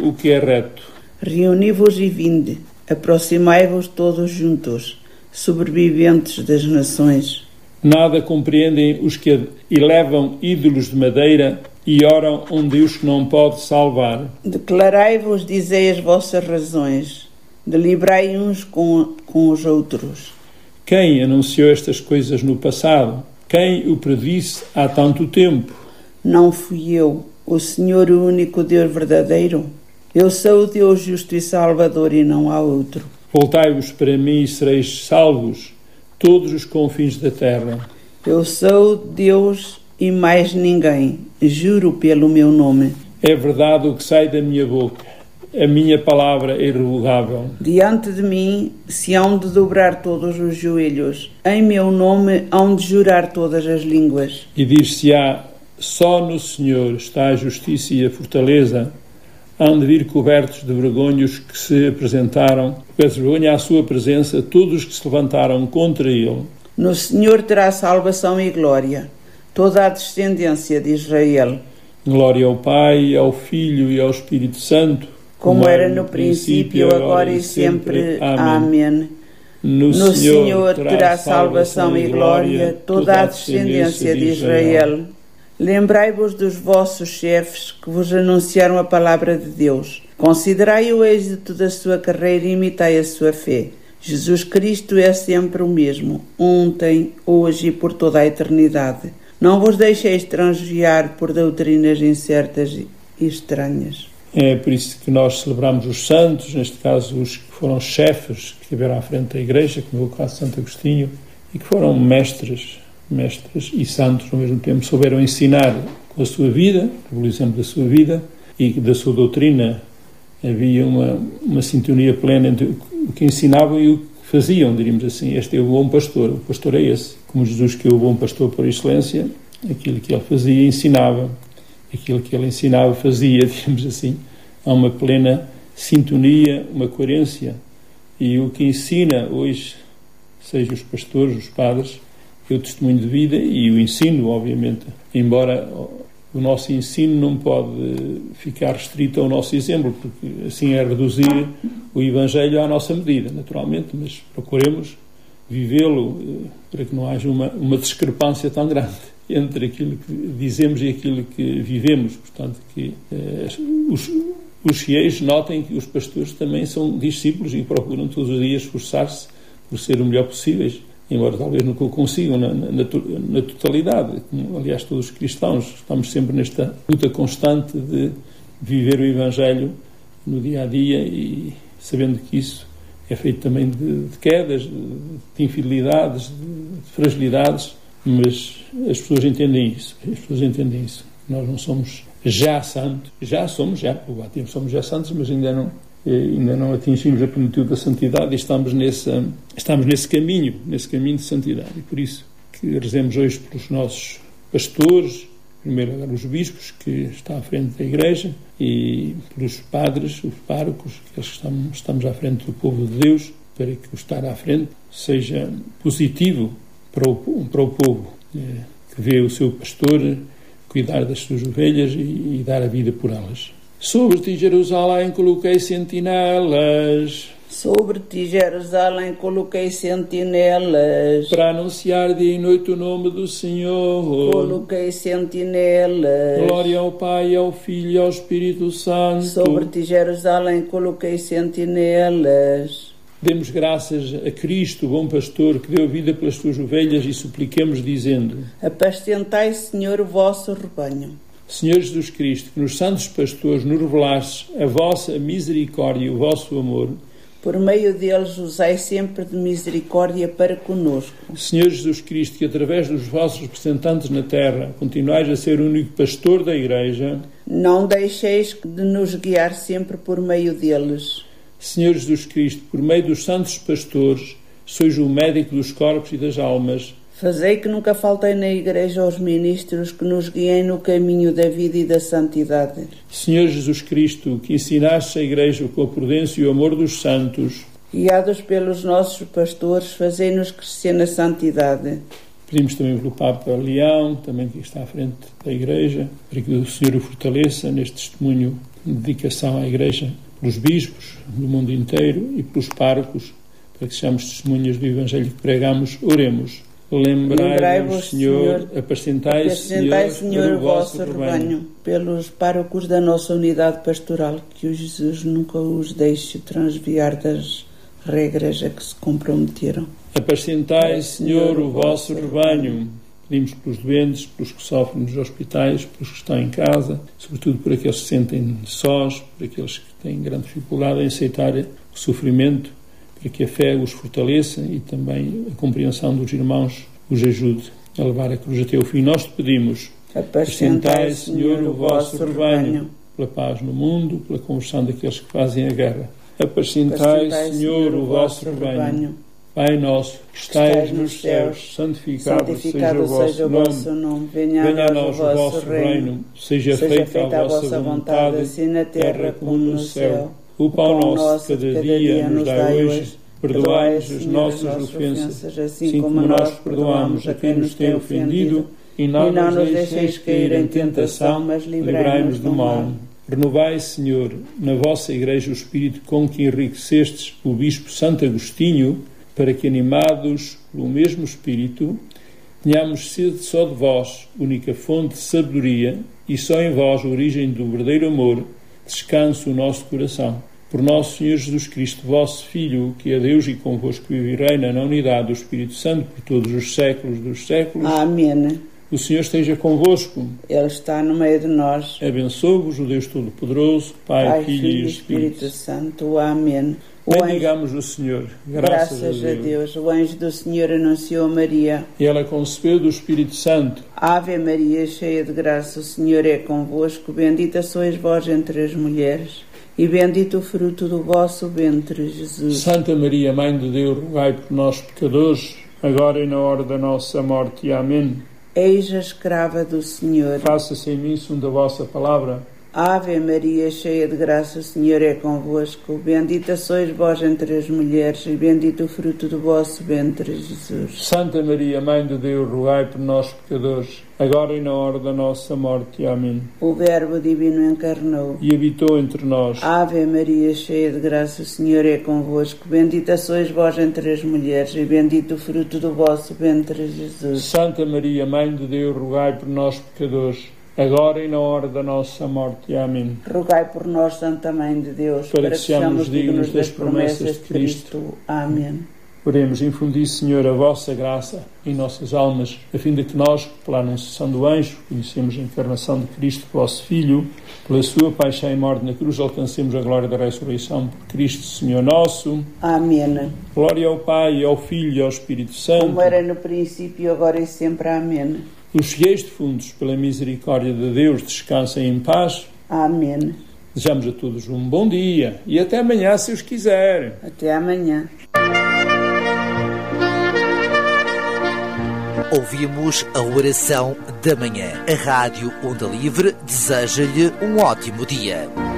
o que é reto. Reuni-vos e vinde, aproximai-vos todos juntos, sobreviventes das nações. Nada compreendem os que elevam ídolos de madeira e oram um Deus que não pode salvar. Declarai-vos, dizei as vossas razões, deliberai uns com os outros. Quem anunciou estas coisas no passado? Quem o predisse há tanto tempo? Não fui eu, o Senhor, o único Deus verdadeiro? Eu sou o Deus justo e salvador e não há outro. Voltai-vos para mim e sereis salvos, todos os confins da terra. Eu sou Deus e mais ninguém, juro pelo meu nome. É verdade o que sai da minha boca, a minha palavra é irrevogável. Diante de mim se hão de dobrar todos os joelhos, em meu nome hão de jurar todas as línguas. E dir-se-á, só no Senhor está a justiça e a fortaleza. Hão de vir cobertos de vergonha os que se apresentaram, cobertos de vergonha à sua presença, todos os que se levantaram contra ele. No Senhor terá salvação e glória, toda a descendência de Israel. Glória ao Pai, ao Filho e ao Espírito Santo, como era no princípio, agora e sempre. Amém. No Senhor terá salvação e glória, toda a descendência de Israel. Lembrai-vos dos vossos chefes que vos anunciaram a palavra de Deus. Considerai o êxito da sua carreira e imitai a sua fé. Jesus Cristo é sempre o mesmo, ontem, hoje e por toda a eternidade. Não vos deixeis transviar por doutrinas incertas e estranhas. É por isso que nós celebramos os santos, neste caso os que foram chefes, que estiveram à frente da Igreja, como é o caso de Santo Agostinho, e que foram mestres e santos ao mesmo tempo, souberam ensinar com a sua vida, pelo exemplo da sua vida e da sua doutrina. Havia uma sintonia plena entre o que ensinavam e o que faziam, diríamos assim. Este é o bom pastor, o pastor é esse. Como Jesus, que é o bom pastor por excelência, aquilo que ele fazia ensinava, aquilo que ele ensinava fazia, digamos assim. Há uma plena sintonia, uma coerência. E o que ensina hoje, seja os pastores, os padres, é o testemunho de vida e o ensino, obviamente, embora o nosso ensino não pode ficar restrito ao nosso exemplo, porque assim é reduzir o Evangelho à nossa medida, naturalmente, mas procuremos vivê-lo para que não haja uma discrepância tão grande entre aquilo que dizemos e aquilo que vivemos. Portanto, que os fiéis notem que os pastores também são discípulos e procuram todos os dias esforçar-se por ser o melhor possível, embora talvez não o consigam na totalidade. Como, aliás, todos os cristãos estamos sempre nesta luta constante de viver o Evangelho no dia-a-dia e sabendo que isso é feito também de quedas, de infidelidades, de fragilidades, mas as pessoas entendem isso. Nós não somos já santos, somos já santos, mas ainda não atingimos a plenitude da santidade e estamos nesse caminho de santidade. E por isso que rezemos hoje pelos nossos pastores, primeiro lugar os bispos, que estão à frente da Igreja, e pelos padres, os párocos, que estamos à frente do povo de Deus, para que o estar à frente seja positivo para o povo, que vê o seu pastor cuidar das suas ovelhas e dar a vida por elas. Sobre ti, Jerusalém, coloquei sentinelas. Sobre ti, Jerusalém, coloquei sentinelas. Para anunciar dia e noite o nome do Senhor. Coloquei sentinelas. Glória ao Pai, ao Filho e ao Espírito Santo. Sobre ti, Jerusalém, coloquei sentinelas. Demos graças a Cristo, o bom pastor, que deu a vida pelas suas ovelhas, e supliquemos dizendo: apacentai, Senhor, o vosso rebanho. Senhor Jesus Cristo, que nos santos pastores nos revelastes a vossa misericórdia e o vosso amor, por meio deles usai sempre de misericórdia para conosco. Senhor Jesus Cristo, que através dos vossos representantes na terra continuais a ser o único pastor da Igreja, não deixeis de nos guiar sempre por meio deles. Senhor Jesus Cristo, por meio dos santos pastores, sois o médico dos corpos e das almas. Fazei que nunca faltei na Igreja aos ministros que nos guiem no caminho da vida e da santidade. Senhor Jesus Cristo, que ensinaste a Igreja com a prudência e o amor dos santos, guiados pelos nossos pastores, fazei-nos crescer na santidade. Pedimos também pelo Papa Leão, também que está à frente da Igreja, para que o Senhor o fortaleça neste testemunho dedicação à Igreja, pelos bispos do mundo inteiro e pelos párocos, para que sejamos testemunhas do Evangelho que pregamos. Oremos. Lembrai-vos, Senhor, apacentai, Senhor, o vosso rebanho, pelos párocos da nossa unidade pastoral, que o Jesus nunca os deixe transviar das regras a que se comprometeram. Apacentai, Senhor, o vosso rebanho. Pedimos pelos doentes, pelos que sofrem nos hospitais, pelos que estão em casa, sobretudo por aqueles que se sentem sós, por aqueles que têm grande dificuldade em aceitar o sofrimento, para que a fé os fortaleça e também a compreensão dos irmãos os ajude a levar a cruz até o fim. Nós te pedimos, apacentai, Senhor, o vosso rebanho, pela paz no mundo, pela conversão daqueles que fazem a guerra. Apacentai, Senhor, o vosso rebanho. Pai nosso, que estais nos céus, santificado seja o vosso nome. Venha a nós o vosso reino. Seja feita a vossa vontade, assim na terra como no céu. O pão nosso de cada dia nos dai hoje. Perdoai-nos as nossas ofensas, assim como nós perdoamos a quem nos tem ofendido. E não nos deixeis cair em tentação, mas livrai-nos do mal. Renovai, Senhor, na vossa Igreja o espírito com que enriquecestes o Bispo Santo Agostinho, para que, animados pelo mesmo Espírito, tenhamos sede só de vós, única fonte de sabedoria, e só em vós, a origem do verdadeiro amor, descanse o nosso coração. Por nosso Senhor Jesus Cristo, vosso Filho, que é Deus e convosco vive e reina na unidade do Espírito Santo por todos os séculos dos séculos. Amém. O Senhor esteja convosco. Ele está no meio de nós. Abençoe-vos o Deus Todo-Poderoso, Pai, Filho e Espírito Santo. Amém. Bendigamos o Senhor. Graças a Deus. O anjo do Senhor anunciou a Maria. E ela concebeu do Espírito Santo. Ave Maria, cheia de graça, o Senhor é convosco. Bendita sois vós entre as mulheres, e bendito o fruto do vosso ventre, Jesus. Santa Maria, Mãe de Deus, rogai por nós, pecadores, agora e na hora da nossa morte. Amém. Eis a escrava do Senhor. Faça-se em mim segundo a vossa palavra. Ave Maria, cheia de graça, o Senhor é convosco. Bendita sois vós entre as mulheres, e bendito o fruto do vosso ventre, Jesus. Santa Maria, Mãe de Deus, rogai por nós, pecadores, agora e na hora da nossa morte. Amém. O Verbo Divino encarnou e habitou entre nós. Ave Maria, cheia de graça, o Senhor é convosco. Bendita sois vós entre as mulheres, e bendito o fruto do vosso ventre, Jesus. Santa Maria, Mãe de Deus, rogai por nós, pecadores, agora e na hora da nossa morte. Amém. Rogai por nós, Santa Mãe de Deus, para que sejamos dignos das promessas de Cristo. Amém. Oremos. Infundi, Senhor, a vossa graça em nossas almas, a fim de que nós, pela anunciação do anjo, conhecemos a encarnação de Cristo, vosso Filho, pela sua paixão e morte na cruz, alcancemos a glória da ressurreição por Cristo, Senhor nosso. Amém. Glória ao Pai, ao Filho e ao Espírito Santo, como era no princípio, agora e sempre. Amém. Os fiéis defuntos, pela misericórdia de Deus, descansem em paz. Amém. Desejamos a todos um bom dia e até amanhã, se os quiser. Até amanhã. Ouvimos a oração da manhã. A Rádio Onda Livre deseja-lhe um ótimo dia.